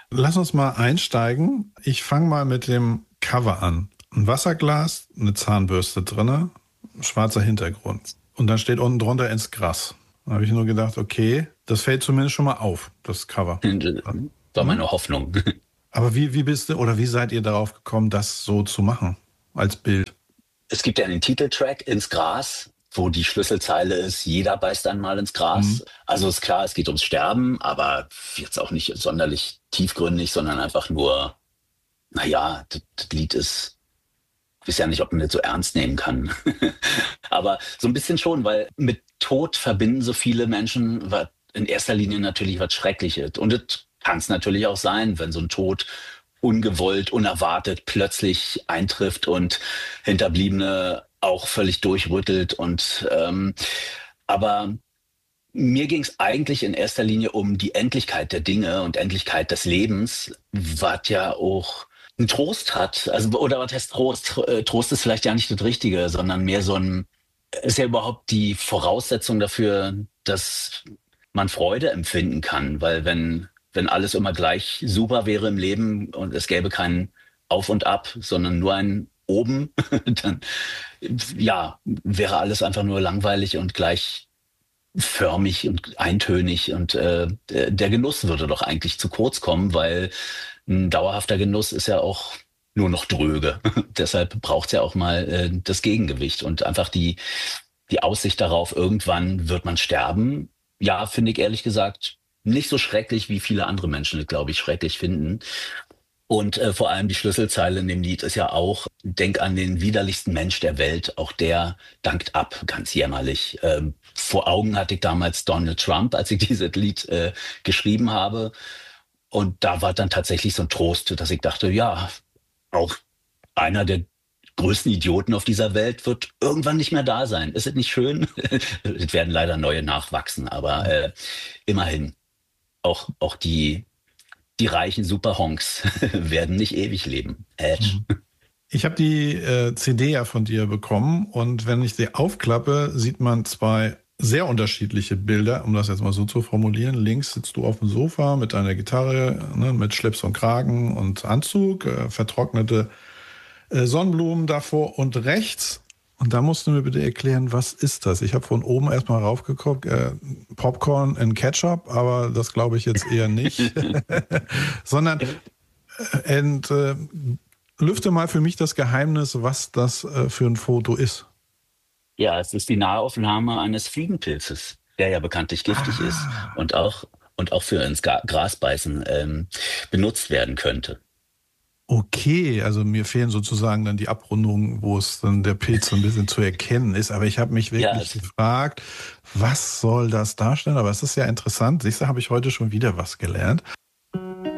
Lass uns mal einsteigen. Ich fange mal mit dem Cover an. Ein Wasserglas, eine Zahnbürste drinne, schwarzer Hintergrund. Und dann steht unten drunter ins Gras. Da habe ich nur gedacht, okay, das fällt zumindest schon mal auf, das Cover. War Hm? meine Hoffnung. Aber wie bist du oder wie seid ihr darauf gekommen, das so zu machen als Bild? Es gibt ja den Titeltrack Ins Gras, wo die Schlüsselzeile ist, jeder beißt einmal ins Hm? Gras. Also ist klar, es geht ums Sterben, aber jetzt auch nicht sonderlich tiefgründig, sondern einfach nur, naja, das Lied ist, ich weiß ja nicht, ob man das so ernst nehmen kann. Aber so ein bisschen schon, weil mit Tod verbinden so viele Menschen in erster Linie natürlich was Schreckliches. Und das kann es natürlich auch sein, wenn so ein Tod ungewollt, unerwartet plötzlich eintrifft und Hinterbliebene auch völlig durchrüttelt. Aber mir ging es eigentlich in erster Linie um die Endlichkeit der Dinge und Endlichkeit des Lebens, was ja auch einen Trost hat. Also, oder was heißt Trost? Trost ist vielleicht ja nicht das Richtige, sondern mehr so ein, ist ja überhaupt die Voraussetzung dafür, dass man Freude empfinden kann. Weil wenn alles immer gleich super wäre im Leben und es gäbe kein Auf und Ab, sondern nur ein Oben, dann ja, wäre alles einfach nur langweilig und gleichförmig und eintönig und der Genuss würde doch eigentlich zu kurz kommen, weil ein dauerhafter Genuss ist ja auch nur noch dröge. Deshalb braucht es ja auch mal das Gegengewicht und einfach die Aussicht darauf, irgendwann wird man sterben. Ja, finde ich ehrlich gesagt nicht so schrecklich, wie viele andere Menschen, glaube ich, schrecklich finden. Und vor allem die Schlüsselzeile in dem Lied ist ja auch, denk an den widerlichsten Mensch der Welt, auch der dankt ab, ganz jämmerlich. Vor Augen hatte ich damals Donald Trump, als ich dieses Lied geschrieben habe. Und da war dann tatsächlich so ein Trost, dass ich dachte, ja, auch einer der größten Idioten auf dieser Welt wird irgendwann nicht mehr da sein. Ist es nicht schön? Es werden leider neue nachwachsen, aber immerhin, auch die reichen Superhonks werden nicht ewig leben. Edge. Mhm. Ich habe die CD ja von dir bekommen und wenn ich sie aufklappe, sieht man zwei sehr unterschiedliche Bilder, um das jetzt mal so zu formulieren. Links sitzt du auf dem Sofa mit deiner Gitarre, ne, mit Schlips und Kragen und Anzug, vertrocknete Sonnenblumen davor und rechts. Und da musst du mir bitte erklären, was ist das? Ich habe von oben erstmal raufgeguckt, Popcorn in Ketchup, aber das glaube ich jetzt eher nicht. Sondern und, lüfte mal für mich das Geheimnis, was das für ein Foto ist. Ja, es ist die Nahaufnahme eines Fliegenpilzes, der ja bekanntlich giftig ist Ah, und auch für ins Gras beißen benutzt werden könnte. okay, also mir fehlen sozusagen dann die Abrundungen, wo es dann der Pilz so ein bisschen zu erkennen ist. Aber ich habe mich Ja, wirklich gefragt, was soll das darstellen? Aber es ist ja interessant. Siehst du, habe ich heute schon wieder was gelernt.